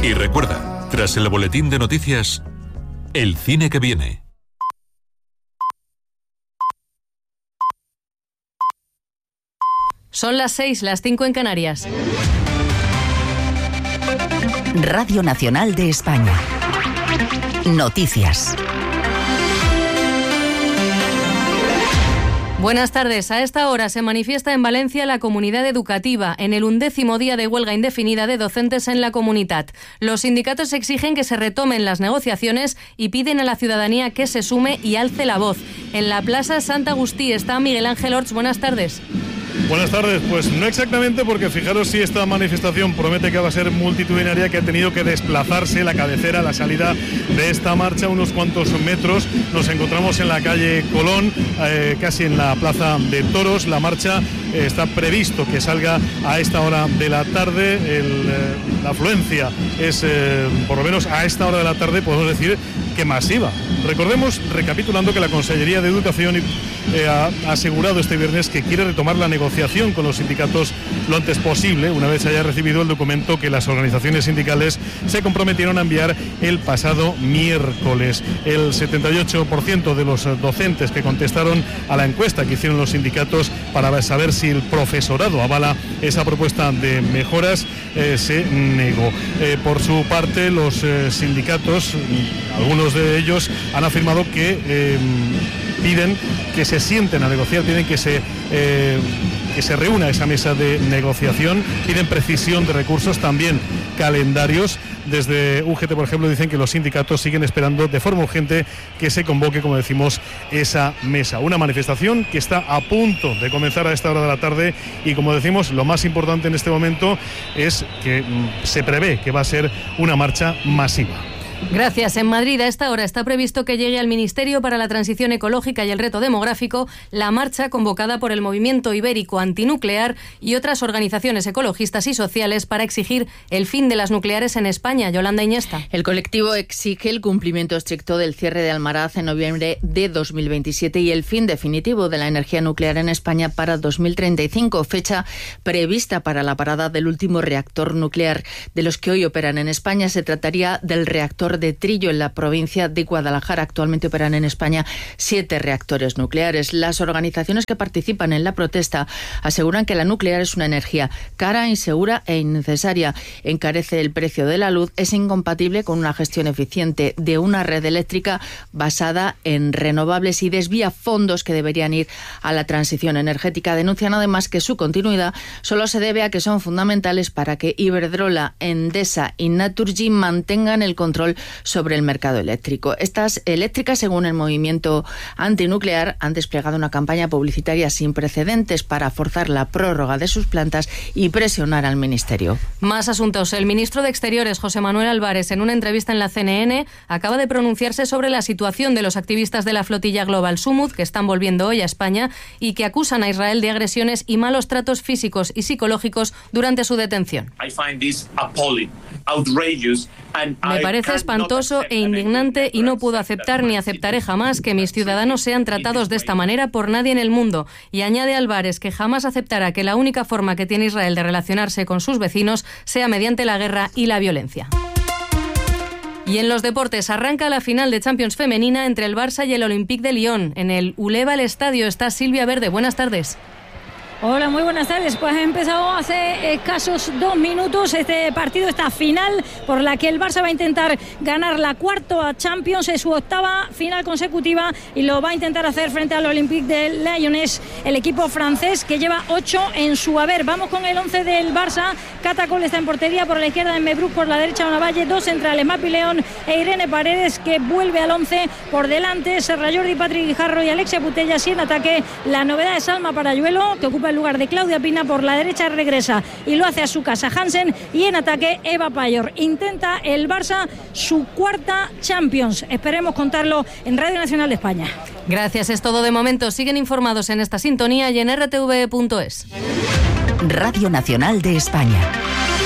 Y recuerda, tras el boletín de noticias, el cine que viene. Son las 6, las 5 en Canarias. Radio Nacional de España. Noticias. Buenas tardes. A esta hora se manifiesta en Valencia la comunidad educativa en el 11º día de huelga indefinida de docentes en la Comunitat. Los sindicatos exigen que se retomen las negociaciones y piden a la ciudadanía que se sume y alce la voz. En la Plaza Sant Agustí está Miguel Ángel Orts. Buenas tardes. Buenas tardes, pues no exactamente, porque fijaros si esta manifestación promete que va a ser multitudinaria, que ha tenido que desplazarse la cabecera, la salida de esta marcha unos cuantos metros. Nos encontramos en la calle Colón, casi en la Plaza de Toros. La marcha está previsto que salga a esta hora de la tarde. La afluencia es, por lo menos a esta hora de la tarde, podemos decir que masiva. Recordemos, recapitulando, que la Consellería de Educación ha asegurado este viernes que quiere retomar la negociación con los sindicatos lo antes posible, una vez haya recibido el documento que las organizaciones sindicales se comprometieron a enviar el pasado miércoles. El 78% de los docentes que contestaron a la encuesta que hicieron los sindicatos para saber si el profesorado avala esa propuesta de mejoras se negó. Por su parte, los sindicatos, algunos de ellos, han afirmado que piden que se sienten a negociar, piden que se reúna esa mesa de negociación, piden precisión de recursos, también calendarios. Desde UGT, por ejemplo, dicen que los sindicatos siguen esperando de forma urgente que se convoque, como decimos, esa mesa. Una manifestación que está a punto de comenzar a esta hora de la tarde y, como decimos, lo más importante en este momento es que se prevé que va a ser una marcha masiva. Gracias. En Madrid, a esta hora, está previsto que llegue al Ministerio para la Transición Ecológica y el Reto Demográfico la marcha convocada por el Movimiento Ibérico Antinuclear y otras organizaciones ecologistas y sociales para exigir el fin de las nucleares en España. Yolanda Iñesta. El colectivo exige el cumplimiento estricto del cierre de Almaraz en noviembre de 2027 y el fin definitivo de la energía nuclear en España para 2035, fecha prevista para la parada del último reactor nuclear. De los que hoy operan en España, se trataría del reactor de Trillo en la provincia de Guadalajara. Actualmente operan en España 7 reactores nucleares. Las organizaciones que participan en la protesta aseguran que la nuclear es una energía cara, insegura e innecesaria. Encarece el precio de la luz, es incompatible con una gestión eficiente de una red eléctrica basada en renovables y desvía fondos que deberían ir a la transición energética. Denuncian además que su continuidad solo se debe a que son fundamentales para que Iberdrola, Endesa y Naturgy mantengan el control sobre el mercado eléctrico. Estas eléctricas, según el movimiento antinuclear, han desplegado una campaña publicitaria sin precedentes para forzar la prórroga de sus plantas y presionar al Ministerio. Más asuntos. El ministro de Exteriores, José Manuel Álvarez, en una entrevista en la CNN, acaba de pronunciarse sobre la situación de los activistas de la flotilla Global Sumud, que están volviendo hoy a España y que acusan a Israel de agresiones y malos tratos físicos y psicológicos durante su detención. Me parece espantoso e indignante y no puedo aceptar ni aceptaré jamás que mis ciudadanos sean tratados de esta manera por nadie en el mundo. Y añade Álvarez que jamás aceptará que la única forma que tiene Israel de relacionarse con sus vecinos sea mediante la guerra y la violencia. Y en los deportes, arranca la final de Champions femenina entre el Barça y el Olympique de Lyon. En el Uleva Estadio está Silvia Verde. Buenas tardes. Hola, muy buenas tardes. Pues ha empezado hace escasos 2 minutos este partido, esta final por la que el Barça va a intentar ganar la cuarta Champions, es su 8ª final consecutiva y lo va a intentar hacer frente al Olympique de Lyonnais, el equipo francés que lleva 8 en su haber. Vamos con el 11 del Barça. Catacol está en portería, por la izquierda en Mebrook, por la derecha Onavalle, 2 centrales, Mapi León e Irene Paredes, que vuelve al 11. Por delante Serra Jordi, Patrick Guijarro y Alexia Putellas, y en ataque la novedad es Alma Parayuelo, que ocupa el lugar de Claudia Pina. Por la derecha regresa y lo hace a su casa Hansen, y en ataque Eva Payor. Intenta el Barça su 4ª Champions. Esperemos contarlo en Radio Nacional de España. Gracias, es todo de momento. Siguen informados en esta sintonía y en rtv.es. Radio Nacional de España.